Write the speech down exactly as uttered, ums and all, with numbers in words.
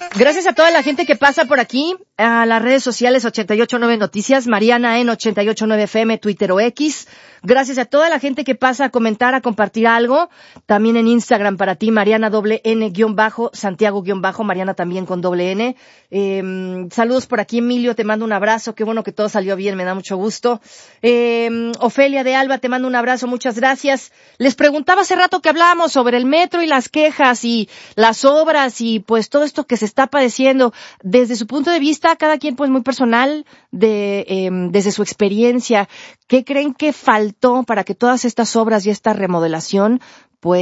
Gracias a toda la gente que pasa por aquí, a las redes sociales ochenta y ocho punto nueve Noticias, Mariana en ochenta y ocho punto nueve F M, Twitter o X. Gracias a toda la gente que pasa a comentar, a compartir algo. También en Instagram para ti, Mariana doble N guión bajo, Santiago guión bajo, Mariana también con doble N. Eh, saludos por aquí, Emilio, te mando un abrazo. Qué bueno que todo salió bien, me da mucho gusto. Eh, Ofelia de Alba, te mando un abrazo, muchas gracias. Les preguntaba hace rato que hablábamos sobre el metro y las quejas y las obras y pues todo esto que se está padeciendo. Desde su punto de vista, cada quien pues muy personal, de eh, desde su experiencia, ¿qué creen que faltó para que todas estas obras y esta remodelación pues